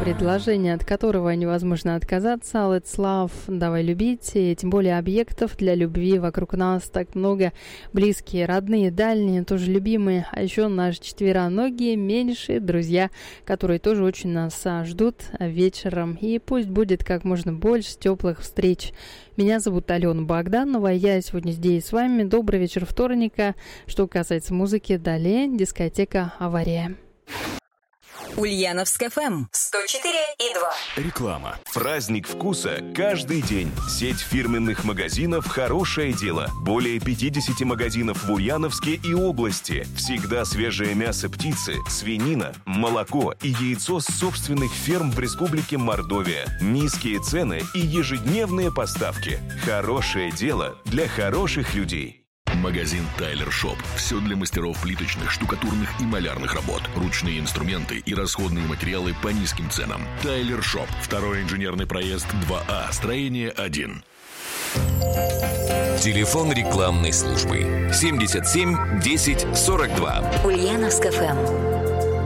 предложение, от которого невозможно отказаться. Let's love, давай любить. И тем более объектов для любви вокруг нас так много. Близкие, родные, дальние, тоже любимые. А еще наши четвероногие, меньшие друзья, которые тоже очень нас ждут вечером. И пусть будет как можно больше теплых встреч. Меня зовут Алена Богданова. Я сегодня здесь с вами. Добрый вечер вторника. Что касается музыки, далее дискотека «Авария». Ульяновск ФМ 104,2. Реклама. Праздник вкуса каждый день. Сеть фирменных магазинов «Хорошее дело». Более 50 магазинов в Ульяновске и области. Всегда свежее мясо птицы, свинина, молоко и яйцо с собственных ферм в Республике Мордовия. Низкие цены и ежедневные поставки. «Хорошее дело» для хороших людей. Магазин Тайлер Шоп. Все для мастеров плиточных, штукатурных и малярных работ. Ручные инструменты и расходные материалы по низким ценам. Тайлер Шоп. Второй инженерный проезд 2А. Строение 1. Телефон рекламной службы 77 10 42. Ульяновск ФМ.